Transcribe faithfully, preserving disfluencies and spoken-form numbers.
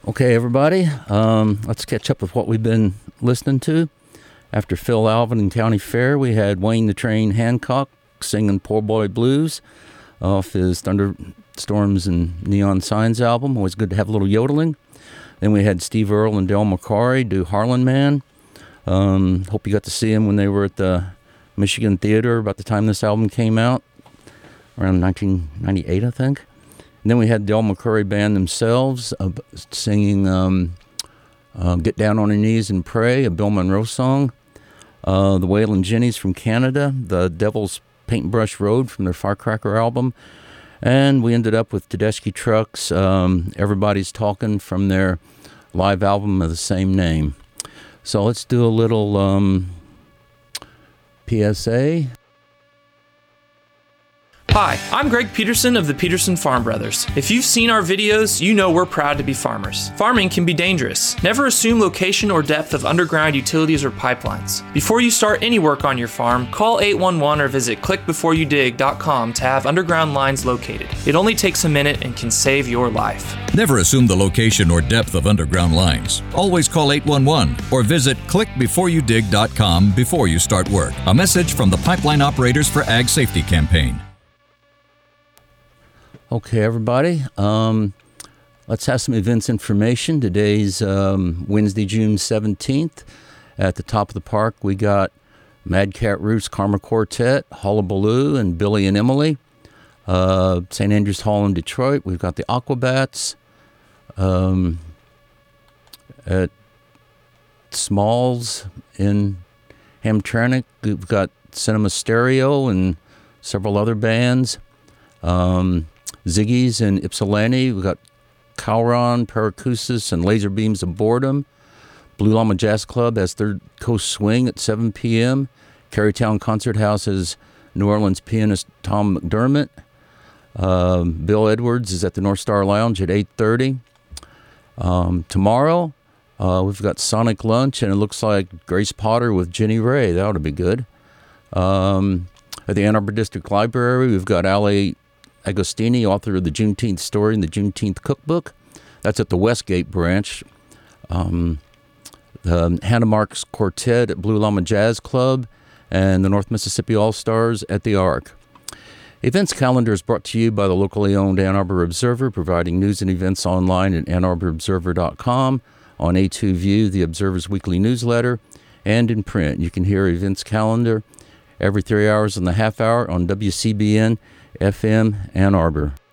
Okay, everybody, um, let's catch up with what we've been listening to. After Phil Alvin and County Fair, we had Wayne the Train Hancock singing Poor Boy Blues off his Thunderstorms and Neon Signs album. Always good to have a little yodeling. Then we had Steve Earle and Del McCoury do Harlan Man. Um, hope you got to see them when they were at the Michigan Theater about the time this album came out, around nineteen ninety-eight, I think. And then we had Del McCoury Band themselves uh, singing um, uh, Get Down on Your Knees and Pray, a Bill Monroe song. Uh, the Waylon Jennies from Canada, the Devil's Paintbrush Road from their Firecracker album. And we ended up with Tedeschi Trucks, um, Everybody's Talking from their live album of the same name. So let's do a little um, P S A. Hi, I'm Greg Peterson of the Peterson Farm Brothers. If you've seen our videos, you know we're proud to be farmers. Farming can be dangerous. Never assume location or depth of underground utilities or pipelines. Before you start any work on your farm, call eight one one or visit click before you dig dot com to have underground lines located. It only takes a minute and can save your life. Never assume the location or depth of underground lines. Always call eight one one or visit click before you dig dot com before you start work. A message from the Pipeline Operators for Ag Safety campaign. Okay, everybody, um, let's have some events information. Today's um, Wednesday, June seventeenth. At the top of the park, we got Mad Cat Roots Karma Quartet, Hullabaloo, and Billy and Emily. Uh, Saint Andrews Hall in Detroit, we've got the Aquabats. Um, at Smalls in Hamtramck, we've got Cinema Stereo and several other bands. Um... Ziggy's in Ypsilanti. We've got Cowron, Paracusis, and Laser Beams of Boredom. Blue Llama Jazz Club has Third Coast Swing at seven p.m. Carytown Concert House has New Orleans pianist Tom McDermott. Um, Bill Edwards is at the North Star Lounge at eight thirty. Um, tomorrow, uh, we've got Sonic Lunch, and it looks like Grace Potter with Jenny Ray. That ought to be good. Um, at the Ann Arbor District Library, we've got Ali Agostini, author of the Juneteenth Story and the Juneteenth Cookbook. That's at the Westgate branch. Um, the Hannah Marks Quartet at Blue Llama Jazz Club, and the North Mississippi All-Stars at the Ark. Events calendar is brought to you by the locally owned Ann Arbor Observer, providing news and events online at ann arbor observer dot com, on A two View, the Observer's weekly newsletter, and in print. You can hear events calendar every three hours and a half hour on W C B N F M Ann Arbor.